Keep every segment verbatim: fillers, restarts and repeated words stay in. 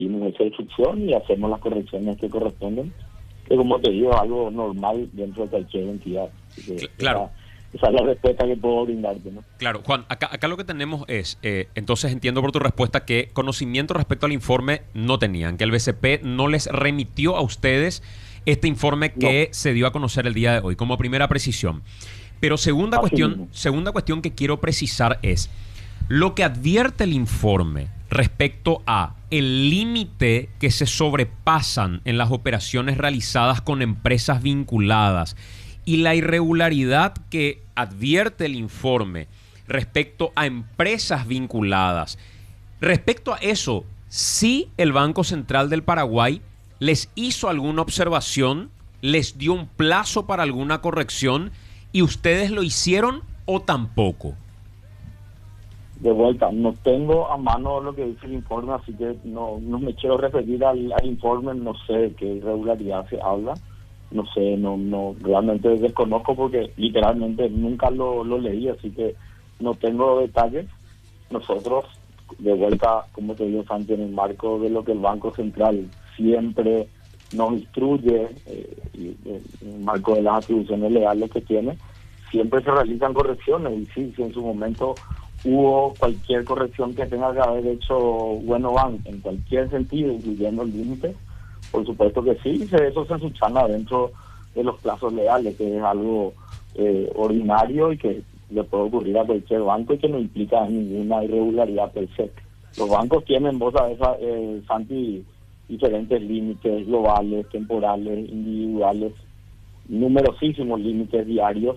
esa instrucción y hacemos las correcciones que corresponden, que como te digo, es algo normal dentro de cualquier entidad. Que, claro. Esa, esa es la respuesta que puedo brindarte, ¿no? Claro, Juan, acá, acá lo que tenemos es, eh, entonces entiendo por tu respuesta que conocimiento respecto al informe no tenían, que el B C P no les remitió a ustedes este informe que no. se dio a conocer el día de hoy, como primera precisión. Pero segunda Así cuestión, mismo. segunda cuestión que quiero precisar es lo que advierte el informe respecto a el límite que se sobrepasan en las operaciones realizadas con empresas vinculadas y la irregularidad que advierte el informe respecto a empresas vinculadas. Respecto a eso, ¿sí el Banco Central del Paraguay les hizo alguna observación, les dio un plazo para alguna corrección y ustedes lo hicieron o tampoco? De vuelta, no tengo a mano lo que dice el informe, así que no, no me quiero referir al, al informe, no sé de qué irregularidad se habla, no sé, no no realmente desconozco porque literalmente nunca lo, lo leí, así que no tengo detalles. Nosotros, de vuelta, como te digo, Santi, en el marco de lo que el Banco Central siempre nos instruye, eh, y en el marco de las atribuciones legales que tiene, siempre se realizan correcciones, y sí, si en su momento hubo cualquier corrección que tenga que haber hecho Bueno Bank en cualquier sentido, incluyendo el límite, por supuesto que sí, eso se subsana dentro de los plazos legales, que es algo eh, ordinario y que le puede ocurrir a cualquier banco y que no implica ninguna irregularidad per se. Los bancos tienen, vos sabés, eh, Santi, diferentes límites globales, temporales, individuales, numerosísimos límites diarios,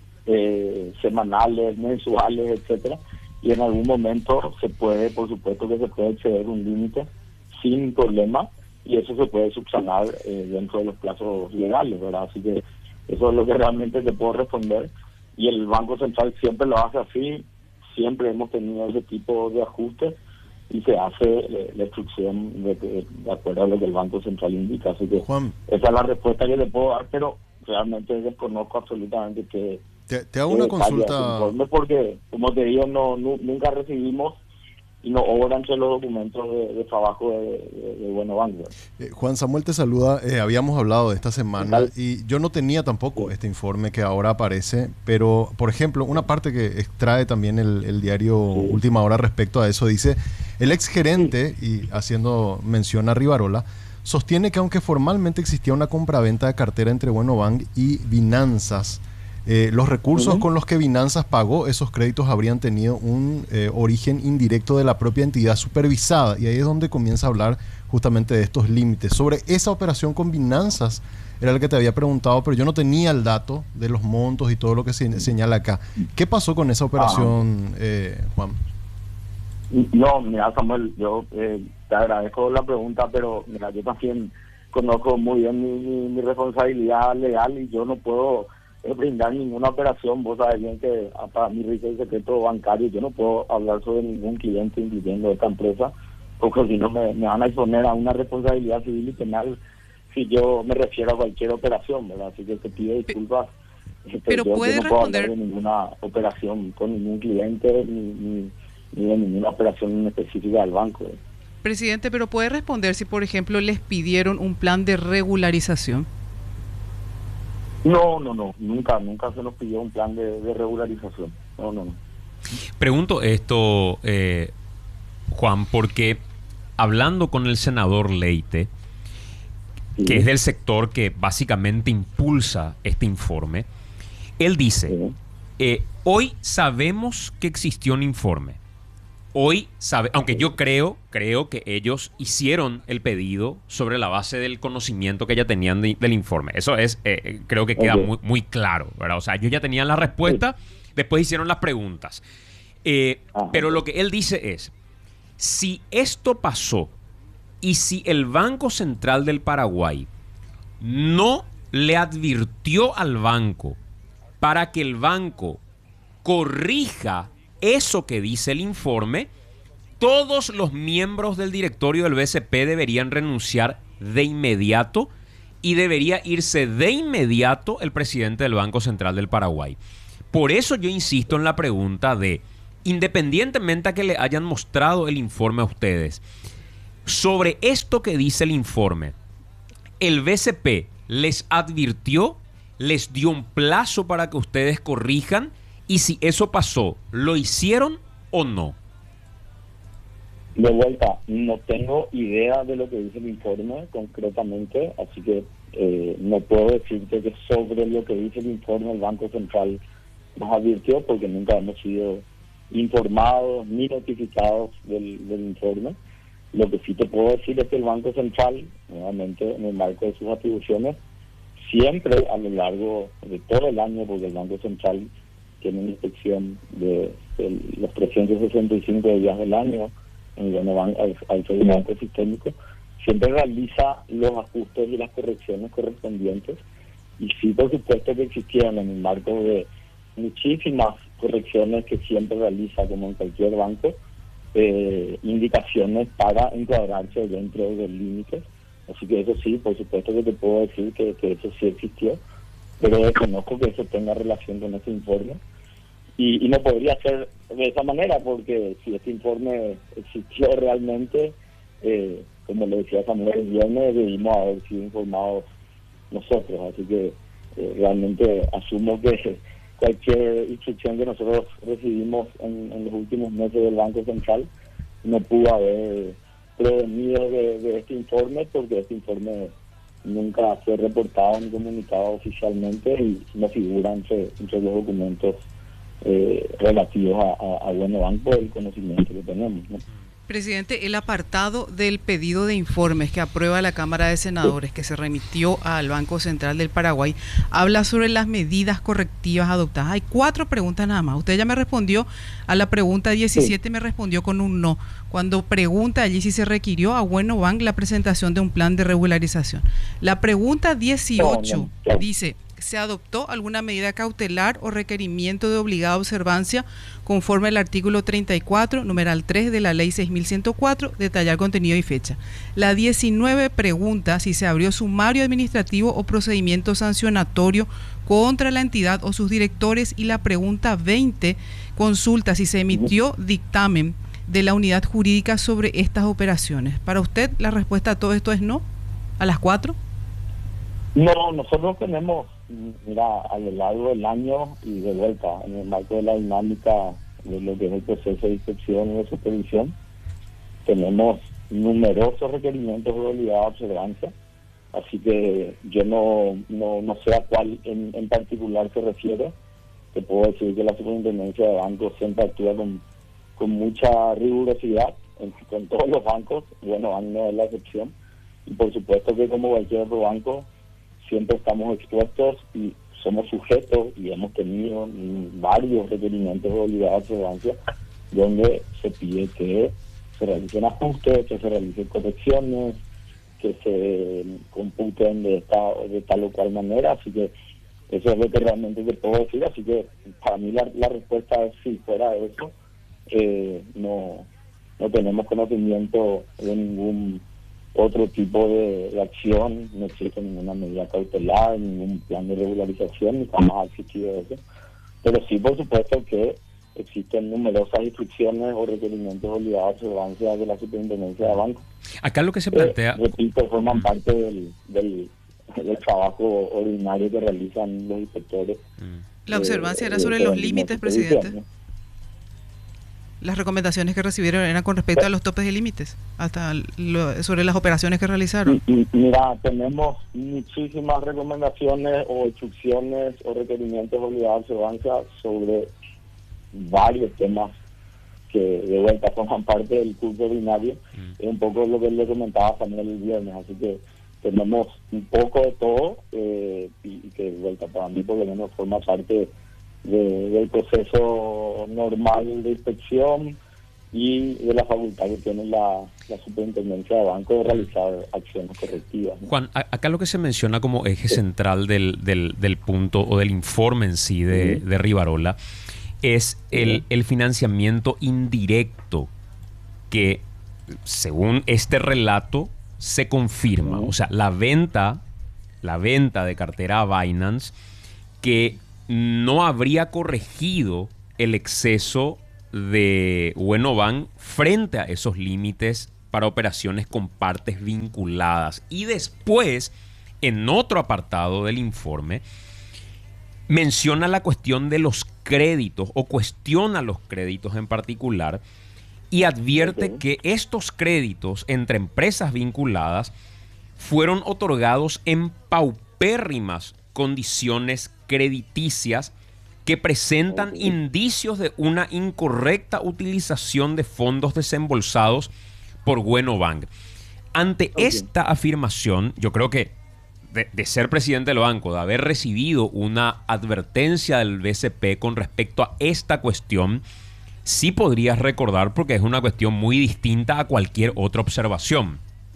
eh, semanales, mensuales, etcétera, y en algún momento se puede, por supuesto que se puede exceder un límite sin problema, y eso se puede subsanar eh, dentro de los plazos legales, ¿verdad? Así que eso es lo que realmente te puedo responder, y el Banco Central siempre lo hace así, siempre hemos tenido ese tipo de ajustes y se hace eh, la instrucción de, de, de acuerdo a lo que el Banco Central indica. Así que Juan, esa es la respuesta que le puedo dar, pero realmente desconozco absolutamente que te, te hago una consulta, porque, como te digo, no, no nunca recibimos y no obran los documentos de, de trabajo de, de, de Bueno Banco. Eh, Juan Samuel te saluda. Eh, habíamos hablado de esta semana y yo no tenía tampoco sí. este informe que ahora aparece, pero, por ejemplo, una parte que extrae también el, el diario sí. Última Hora respecto a eso, dice, el exgerente, sí. y haciendo mención a Rivarola, sostiene que aunque formalmente existía una compraventa de cartera entre Bueno Bank y Binanzas, Eh, los recursos uh-huh. con los que Binanzas pagó esos créditos habrían tenido un eh, origen indirecto de la propia entidad supervisada, y ahí es donde comienza a hablar justamente de estos límites. Sobre esa operación con Binanzas era el que te había preguntado, pero yo no tenía el dato de los montos y todo lo que se señala acá. ¿Qué pasó con esa operación, eh, Juan? No, mira, Samuel, yo eh, te agradezco la pregunta, pero mira, yo también conozco muy bien mi, mi, mi responsabilidad legal y yo no puedo es brindar ninguna operación. Vos sabés bien que para mí rige el secreto bancario, yo no puedo hablar sobre ningún cliente incluyendo esta empresa, porque si no me, me van a exponer a una responsabilidad civil y penal si yo me refiero a cualquier operación, ¿verdad? Así que te pido disculpas, pero yo, puede yo no puedo responder hablar de ninguna operación con ningún cliente ni, ni, ni de ninguna operación específica del banco, ¿eh? Presidente, pero puede responder si, por ejemplo, les pidieron un plan de regularización. No, no, no, nunca, nunca se nos pidió un plan de, de regularización. No, no, no. Pregunto esto, eh, Juan, porque hablando con el senador Leite, sí. que es del sector que básicamente impulsa este informe, él dice, sí. eh, hoy sabemos que existió un informe. Hoy sabe, aunque yo creo, creo que ellos hicieron el pedido sobre la base del conocimiento que ya tenían de, del informe. Eso es, eh, creo que queda okay. muy, muy claro, ¿verdad? O sea, ellos ya tenían la respuesta, sí. después hicieron las preguntas. Eh, pero lo que él dice es, si esto pasó y si el Banco Central del Paraguay no le advirtió al banco para que el banco corrija eso que dice el informe, todos los miembros del directorio del B C P deberían renunciar de inmediato y debería irse de inmediato el presidente del Banco Central del Paraguay. Por eso yo insisto en la pregunta de, independientemente a que le hayan mostrado el informe a ustedes, Sobre esto que dice el informe, ¿el B C P les advirtió, les dio un plazo para que ustedes corrijan? Y si eso pasó, ¿lo hicieron o no? De vuelta, no tengo idea de lo que dice el informe concretamente, así que eh, no puedo decirte que sobre lo que dice el informe el Banco Central nos advirtió, porque nunca hemos sido informados ni notificados del, del informe. Lo que sí te puedo decir es que el Banco Central, nuevamente en el marco de sus atribuciones, siempre a lo largo de todo el año, porque el Banco Central tiene una inspección de, de los trescientos sesenta y cinco días del año, en el banco, al, al segmento sistémico, siempre realiza los ajustes y las correcciones correspondientes. Y sí, por supuesto que existieron en el marco de muchísimas correcciones que siempre realiza, como en cualquier banco, eh, indicaciones para encuadrarse dentro de los límites. Así que eso sí, por supuesto que te puedo decir que, que eso sí existió, pero desconozco que eso tenga relación con este informe. Y, y no podría ser de esa manera, porque si este informe existió realmente, eh, como le decía Samuel el viernes, debimos haber sido informados nosotros. Así que eh, realmente asumo que cualquier instrucción que nosotros recibimos en, en los últimos meses del Banco Central no pudo haber provenido de, de este informe, porque este informe nunca fue reportado ni comunicado oficialmente y no figura entre, entre los documentos Eh, relativos a, a, a Bueno Banco, el conocimiento que tenemos, ¿no? Presidente, el apartado del pedido de informes que aprueba la Cámara de Senadores, que se remitió al Banco Central del Paraguay, habla sobre las medidas correctivas adoptadas. Hay cuatro preguntas nada más. Usted ya me respondió a la pregunta diecisiete, sí. Me respondió con un no. Cuando pregunta allí si se requirió a Bueno Banco la presentación de un plan de regularización. La pregunta dieciocho no, no, no. dice: ¿se adoptó alguna medida cautelar o requerimiento de obligada observancia conforme al artículo treinta y cuatro, numeral tres de la ley seis mil ciento cuatro, detallar contenido y fecha? La diecinueve pregunta si se abrió sumario administrativo o procedimiento sancionatorio contra la entidad o sus directores, y la pregunta veinte consulta si se emitió dictamen de la unidad jurídica sobre estas operaciones. ¿Para usted la respuesta a todo esto es no? ¿A las cuatro? No, nosotros tenemos, mira, a lo largo del año y de vuelta, en el marco de la dinámica de lo que es el proceso de inspección y de supervisión, tenemos numerosos requerimientos de obligada observancia, así que yo no, no, no sé a cuál en, en particular se refiere. Te puedo decir que la Superintendencia de Bancos siempre actúa con, con mucha rigurosidad en, con todos los bancos. Bueno, Banco no es la excepción, y por supuesto que como cualquier otro banco siempre estamos expuestos y somos sujetos, y hemos tenido varios requerimientos de obligada observancia donde se pide que se realicen ajustes, que se realicen correcciones, que se computen de esta de tal o cual manera. Así que eso es lo que realmente te puedo decir. Así que para mí la, la respuesta es sí. Fuera de eso, eh, no, no tenemos conocimiento de ningún otro tipo de, de acción, no existe ninguna medida cautelar, ningún plan de regularización, ni jamás ha existido eso. Pero sí, por supuesto que existen numerosas instrucciones o requerimientos obligados de observancia de la Superintendencia de Bancos. Acá lo que se plantea... Eh, repito, forman parte del, del, del trabajo ordinario que realizan los inspectores. La observancia eh, era sobre los límites, presidente. ¿No? Las recomendaciones que recibieron eran con respecto a los topes de límites, hasta lo, sobre las operaciones que realizaron. Mira, tenemos muchísimas recomendaciones o instrucciones o requerimientos obligados de observancia sobre varios temas que de vuelta forman parte del curso ordinario. Mm. Es un poco lo que le comentaba Samuel el viernes, así que tenemos un poco de todo, eh, y, y que de vuelta para mí por lo menos forma parte De, del proceso normal de inspección y de la facultad que tiene la, la Superintendencia de Banco de realizar acciones correctivas, ¿no? Juan, a, acá lo que se menciona como eje sí. central del, del, del punto o del informe en sí de, sí. de Rivarola es el, sí. el financiamiento indirecto que, según este relato, se confirma. Sí. O sea, la venta, la venta de cartera a Binance, que no habría corregido el exceso de Bueno Banco frente a esos límites para operaciones con partes vinculadas. Y después, en otro apartado del informe, menciona la cuestión de los créditos o cuestiona los créditos en particular y advierte okay. que estos créditos entre empresas vinculadas fueron otorgados en paupérrimas condiciones crediticias que presentan okay. indicios de una incorrecta utilización de fondos desembolsados por Bueno Bank. Ante okay. esta afirmación, yo creo que de, de ser presidente del banco, de haber recibido una advertencia del B C P con respecto a esta cuestión, sí podrías recordar porque es una cuestión muy distinta a cualquier otra observación.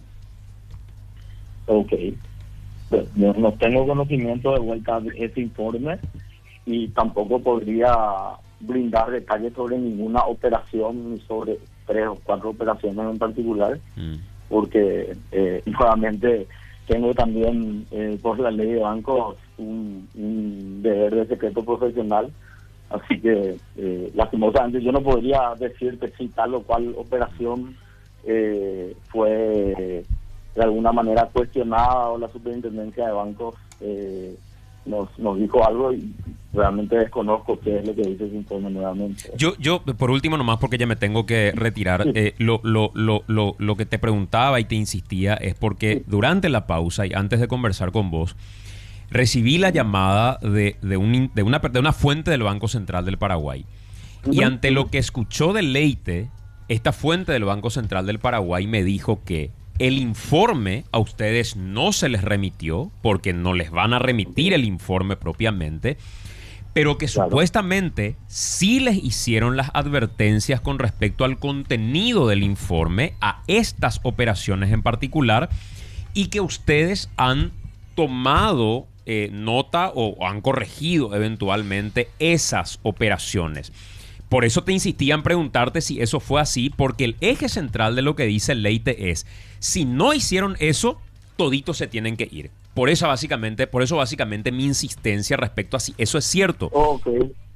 Ok. Pues, no, no tengo conocimiento de vuelta de ese informe y tampoco podría brindar detalles sobre ninguna operación ni sobre tres o cuatro operaciones en particular, mm. porque eh, nuevamente tengo también eh, por la ley de bancos un, un deber de secreto profesional, así que eh, lastimosamente yo no podría decirte si tal o cual operación eh, fue de alguna manera cuestionada o la superintendencia de bancos eh, nos, nos dijo algo y realmente desconozco qué es lo que dice ese informe nuevamente. Yo, yo por último nomás porque ya me tengo que retirar, sí. eh, lo, lo, lo, lo, lo que te preguntaba y te insistía es porque sí. durante la pausa y antes de conversar con vos, recibí la llamada de, de, un, de, una, de una fuente del Banco Central del Paraguay. Uh-huh. Y ante lo que escuchó de Leyte, esta fuente del Banco Central del Paraguay me dijo que el informe a ustedes no se les remitió, porque no les van a remitir el informe propiamente, pero que claro. supuestamente sí les hicieron las advertencias con respecto al contenido del informe, a estas operaciones en particular, y que ustedes han tomado eh, nota o, o han corregido eventualmente esas operaciones. Por eso te insistía en preguntarte si eso fue así, porque el eje central de lo que dice Leyte es, si no hicieron eso, toditos se tienen que ir. Por eso básicamente, por eso básicamente mi insistencia respecto a si eso es cierto. Ok.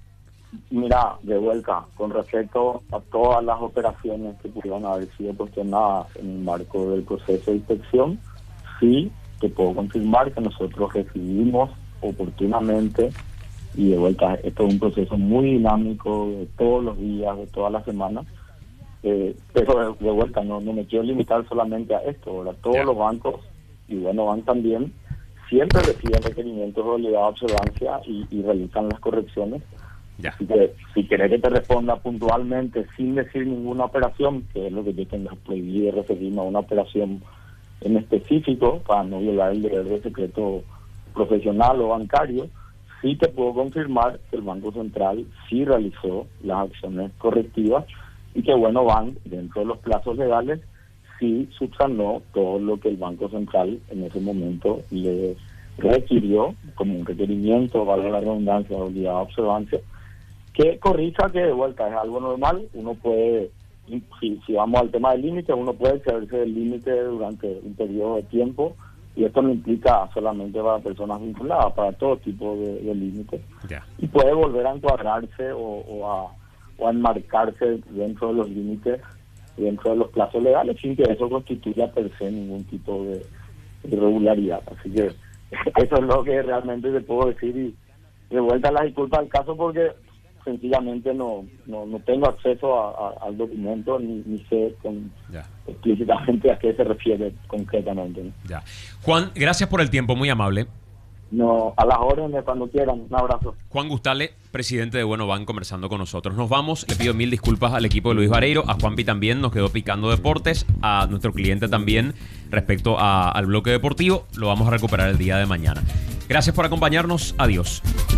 Mira, de vuelta, con respecto a todas las operaciones que pudieron haber sido cuestionadas en el marco del proceso de inspección, sí, te puedo confirmar que nosotros recibimos oportunamente. Y de vuelta, esto es un proceso muy dinámico de todos los días, de todas las semanas. Eh, pero de, de vuelta, no, no me quiero limitar solamente a esto. Ahora, todos yeah. los bancos, y bueno, van también, siempre reciben requerimientos de obligada observancia y, y realizan las correcciones. Yeah. Así que, si querés que te responda puntualmente, sin decir ninguna operación, que es lo que yo tengo prohibido referirme a una operación en específico, para no violar el deber de secreto profesional o bancario, sí te puedo confirmar que el Banco Central sí realizó las acciones correctivas y que Bueno Bank, dentro de los plazos legales, sí subsanó todo lo que el Banco Central en ese momento le requirió como un requerimiento, valga la redundancia, de obligada observancia, que corrija que de vuelta es algo normal. Uno puede, si, si vamos al tema del límite, uno puede excederse del límite durante un periodo de tiempo. Y esto no implica solamente para personas vinculadas, para todo tipo de, de límites. Yeah. Y puede volver a encuadrarse o, o, a, o a enmarcarse dentro de los límites, dentro de los plazos legales, sin que eso constituya per se ningún tipo de irregularidad. Así que eso es lo que realmente te puedo decir. Y de vuelta las disculpas al caso porque sencillamente no no, no tengo acceso a, a, al documento ni, ni sé con, yeah. explícitamente a qué se refiere concretamente, ¿no? Ya. Juan, gracias por el tiempo, muy amable. No, a las órdenes cuando quieran. Un abrazo. Juan Gustale, presidente de Bueno Bank, conversando con nosotros. Nos vamos. Le pido mil disculpas al equipo de Luis Vareiro, a Juanpi también, nos quedó picando deportes, a nuestro cliente también respecto a, al bloque deportivo. Lo vamos a recuperar el día de mañana. Gracias por acompañarnos. Adiós.